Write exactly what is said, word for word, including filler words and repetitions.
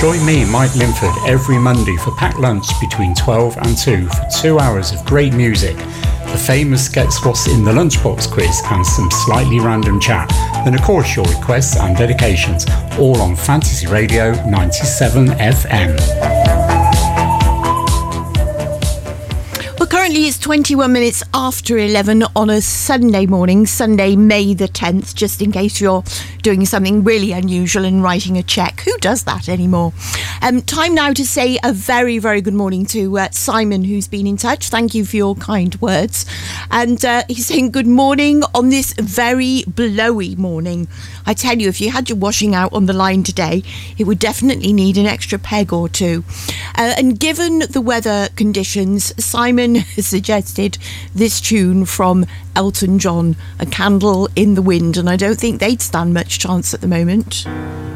Join me, Mike Linford, every Monday for packed lunch between twelve and two for two hours of great music, the famous Guess What's in the Lunchbox quiz and some slightly random chat, then of course your requests and dedications, all on Fantasy Radio ninety-seven F M. Well, currently it's twenty-one minutes after eleven on a Sunday morning, Sunday, May the tenth, just in case you're doing something really unusual and writing a cheque. Who does that anymore? Um, time now to say a very, very good morning to uh, Simon, who's been in touch. Thank you for your kind words. And uh, he's saying good morning on this very blowy morning. I tell you, if you had your washing out on the line today, it would definitely need an extra peg or two. Uh, and given the weather conditions, Simon has suggested this tune from Elton John, A Candle in the Wind, and I don't think they'd stand much chance at the moment.